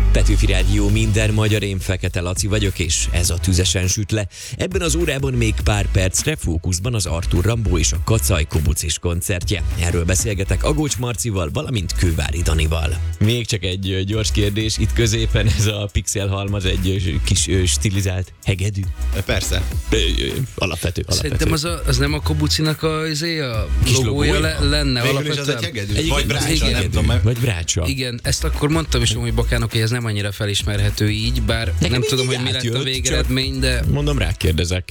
Petőfi Rádió, minden magyar, én Fekete Laci vagyok, és ez a Tüzesen süt le. Ebben az órában még pár percre fókuszban az Arthur Rimbaud és a Kacaj Kobucis koncertje. Erről beszélgetek Agócs Marcival, valamint Kővári Danival. Még csak egy gyors kérdés, itt középen ez a pixelhalmaz egy kis stilizált hegedű? Persze. Alapvető. Szerintem az nem a Kobucinak a logója lenne alapvetően. Az egy hegedű, vagy brácsa, nem tudom. Vagy brácsa. Igen, ezt akkor mondtam is hogy Bakának, hogy ez nem annyira felismerhető így, bár nem tudom, hogy mi lett a végeredmény, de... Mondom, rákérdezek.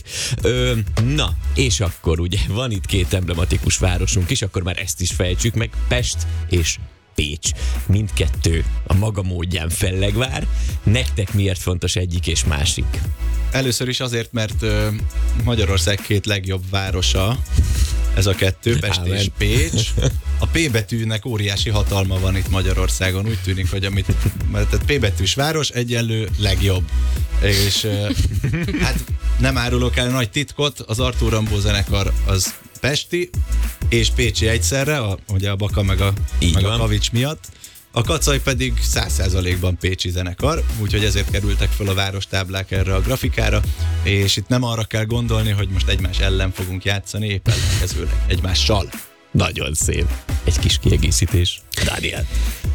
Na, és akkor ugye van itt két emblematikus városunk is, akkor már ezt is fejtsük meg, Pest és Pécs. Mindkettő a maga módján fellegvár. Nektek miért fontos egyik és másik? Először is azért, mert Magyarország két legjobb városa, ez a kettő, Pest és Pécs. A P betűnek óriási hatalma van itt Magyarországon, úgy tűnik, hogy tehát P betűs város egyenlő legjobb. És hát nem árulok el nagy titkot, az Arthur Rimbaud zenekar az pesti és pécsi egyszerre, ugye a Baka meg a Kavics miatt. A Kacaj pedig 100%-ban pécsi zenekar, úgyhogy ezért kerültek fel a várostáblák erre a grafikára, és itt nem arra kell gondolni, hogy most egymás ellen fogunk játszani, épp ellenkezőleg egymással. Nagyon szép. Egy kis kiegészítés. Dániel.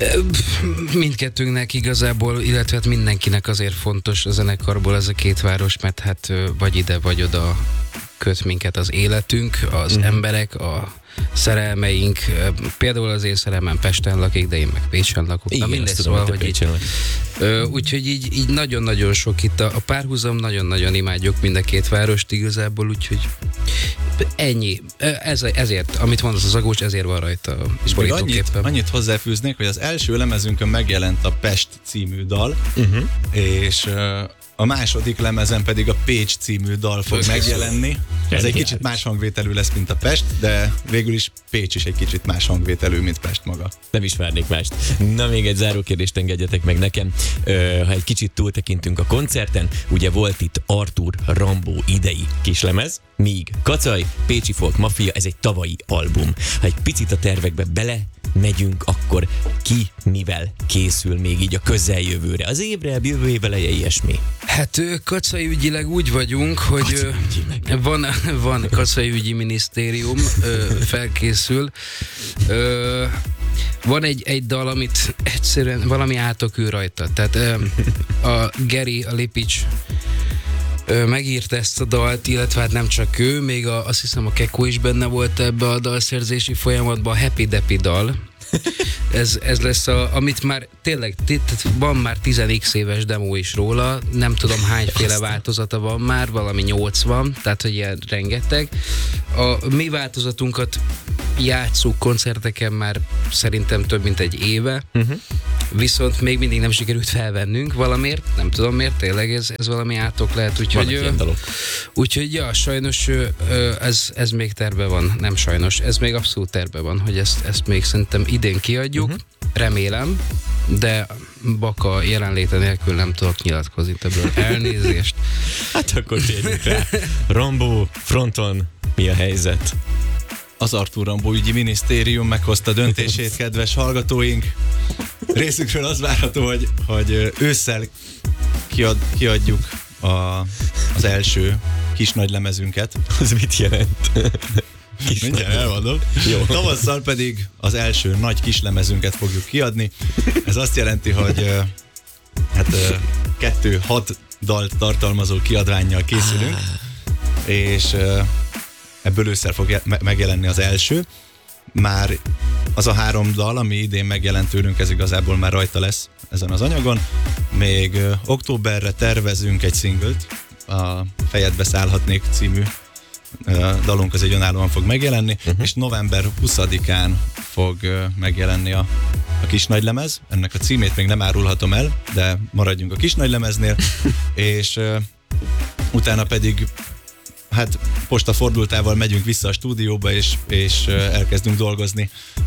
Mindkettőnknek igazából, illetve hát mindenkinek azért fontos a zenekarból ez a két város, mert hát vagy ide, vagy oda köt minket az életünk, az emberek, a szerelmeink. Például az én szerelmem Pesten lakik, de én meg Pécsen lakok. Igen, na mindegy, tudom, szóval, hogy így, úgyhogy így nagyon-nagyon sok itt a párhuzam, nagyon-nagyon imádjuk mind a két várost igazából, úgyhogy ennyi. Ezért, amit mondasz az Agócs, ezért van rajta a borítóképpen. Annyit hozzáfűznék, hogy az első lemezünkön megjelent a Pest című dal, és a második lemezen pedig a Pécs című dal fog megjelenni. Ez egy kicsit más hangvételű lesz, mint a Pest, de végül is Pécs is egy kicsit más hangvételű, mint Pest maga. Nem is várnék mást. Na, még egy záró kérdést engedjetek meg nekem. Ha egy kicsit túltekintünk a koncerten, ugye volt itt Arthur Rimbaud idei kislemez, míg Kacaj, Pécsi Folk Mafia, ez egy tavalyi album. Ha egy picit a tervekbe bele megyünk, akkor ki mivel készül még így a közeljövőre? Az évre, jövő év eleje, ilyesmi? Hát Kacai ügyileg úgy vagyunk, hogy van Kacai ügyi minisztérium, felkészül. Van egy dal, amit egyszerűen valami átokül rajta. Tehát a Geri, a Lipics megírta ezt a dalt, illetve hát nem csak ő, még azt hiszem a Kekó is benne volt ebbe a dalszerzési folyamatban, a Happy Deppy dal. Ez lesz amit már tényleg, van már 10x éves demo is róla, nem tudom hányféle változata van már, valami 80, tehát hogy ilyen rengeteg. A mi változatunkat játsszuk koncerteken már szerintem több mint egy éve, viszont még mindig nem sikerült felvennünk valamiért, nem tudom miért, tényleg ez valami átok lehet, úgyhogy ja, sajnos ez még terve van, nem sajnos, ez még abszolút terve van, hogy ezt még szerintem idén kiadjuk, remélem, de Baka jelenléte nélkül nem tudok nyilatkozni ebből. Elnézést. Hát akkor térjünk rá. Rimbaud fronton mi a helyzet? Az Arthur Rimbaud ügyi minisztérium meghozta döntését, kedves hallgatóink. Részükről az várható, hogy ősszel kiadjuk az első kis nagy lemezünket. Az mit jelent? Mindjárt elmondom. Jó. Tavasszal pedig az első nagy kislemezünket fogjuk kiadni. Ez azt jelenti, hogy 6 dalt tartalmazó kiadvánnyal készülünk, és ebből ősszel fog megjelenni az első. Már az a 3 dal, ami idén megjelent tőlünk, ez igazából már rajta lesz ezen az anyagon. Még októberre tervezünk egy szinglt, a Fejedbe szállhatnék című dalunk az egy önállóan fog megjelenni, és november 20-án fog megjelenni a kis nagylemez. Ennek a címét még nem árulhatom el, de maradjunk a kis nagylemeznél, és utána pedig postafordultával megyünk vissza a stúdióba, és elkezdünk dolgozni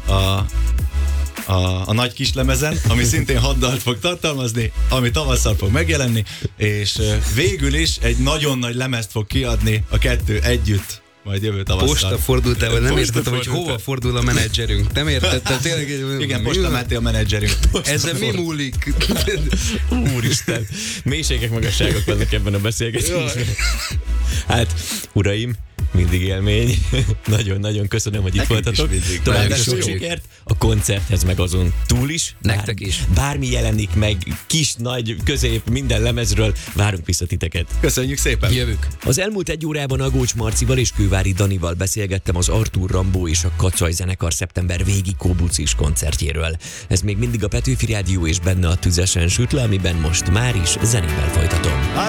a nagy kislemezen, ami szintén 6 dalt fog tartalmazni, ami tavasszal fog megjelenni, és végül is egy nagyon nagy lemezt fog kiadni a kettő együtt majd jövő tavasszal. Posta fordultával, nem értettem, hogy hova fordul a menedzserünk. Nem értettem, tényleg. Igen, Posta Máté a menedzserünk. Ezen mi múlik? Úristen, mélységek, magasságok vannak ebben a beszélgetésben. Hát, uraim, mindig élmény. Nagyon-nagyon köszönöm, hogy itt Nekünk voltatok. is mindig. További Nagyon sok köszönjük. sikert a koncerthez, meg azon túl is. Nektek is. Bármi jelenik meg, kis, nagy, közép, minden lemezről. Várunk vissza titeket. Köszönjük szépen. Jövök. Az elmúlt egy órában Agócs Marcival és Kővári Danival beszélgettem az Artúr Rambó és a Kacaj zenekar szeptember végi Kóbucis koncertjéről. Ez még mindig a Petőfi Rádió és benne a Tüzesen süt le, amiben most már is zenével folytatom.